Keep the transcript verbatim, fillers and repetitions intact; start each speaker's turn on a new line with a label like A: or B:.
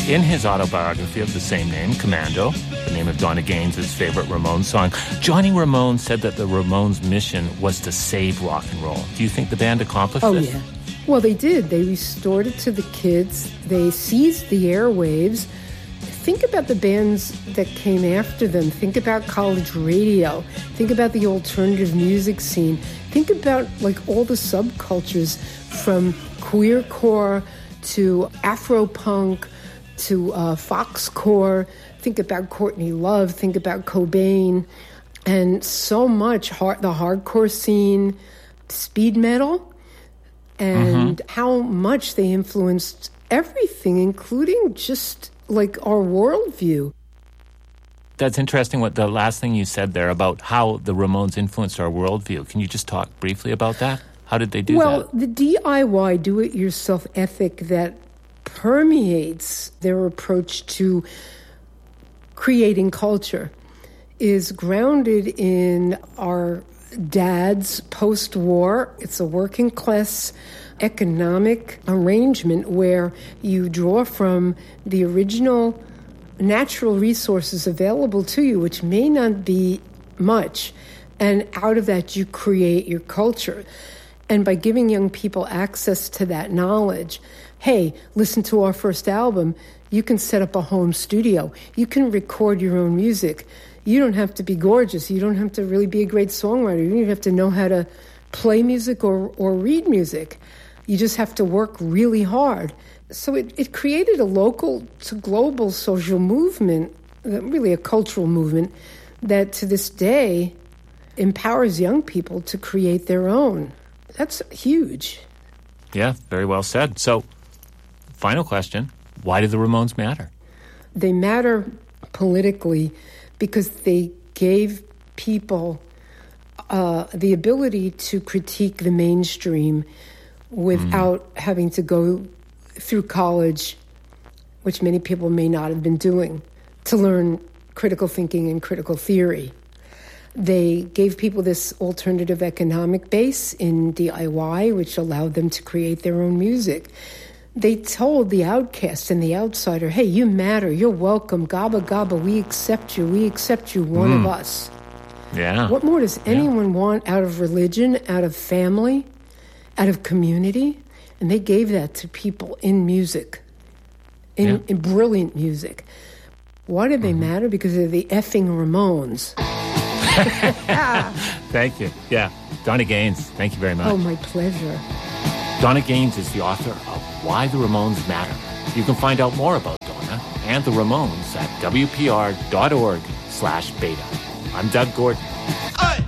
A: In his autobiography of the same name, Commando, the name of Donna Gaines' favorite Ramones song, Johnny Ramone said that the Ramones' mission was to save rock and roll. Do you think the band accomplished
B: oh,
A: this?
B: Oh, yeah. Well, they did. They restored it to the kids. They seized the airwaves. Think about the bands that came after them. Think about college radio. Think about the alternative music scene. Think about, like, all the subcultures from queercore to Afro-punk to uh, Foxcore. Think about Courtney Love. Think about Cobain. And so much, hard, the hardcore scene, speed metal, and mm-hmm. how much they influenced everything, including just like our worldview.
A: That's interesting what the last thing you said there about how the Ramones influenced our worldview. Can you just talk briefly about that? How did they do
B: well,
A: that?
B: Well, the D I Y, do-it-yourself ethic that permeates their approach to creating culture is grounded in our dad's post-war. It's a working class economic arrangement where you draw from the original natural resources available to you, which may not be much, and out of that you create your culture. And by giving young people access to that knowledge, hey, listen to our first album, you can set up a home studio, you can record your own music. You don't have to be gorgeous, you don't have to really be a great songwriter, you don't even have to know how to play music or, or read music. You just have to work really hard. So it, it created a local to global social movement, really a cultural movement, that to this day empowers young people to create their own. That's huge.
A: Yeah, very well said. So, final question, why do the Ramones matter?
B: They matter politically because they gave people uh, the ability to critique the mainstream without mm. having to go through college, which many people may not have been doing, to learn critical thinking and critical theory. They gave people this alternative economic base in D I Y, which allowed them to create their own music. They told the outcast and the outsider, hey, you matter, you're welcome, gabba gabba, we accept you, we accept you, one mm. of us.
A: Yeah.
B: What more does anyone
A: yeah.
B: want out of religion, out of family, out of community? And they gave that to people in music, in, yeah. in brilliant music. Why did they mm-hmm. matter? Because they're the effing Ramones.
A: Thank you. Yeah. Donna Gaines, thank you very much.
B: Oh, my pleasure.
A: Donna Gaines is the author of Why the Ramones Matter. You can find out more about Donna and the Ramones at W P R dot org slash beta. I'm Doug Gordon.
C: Aye.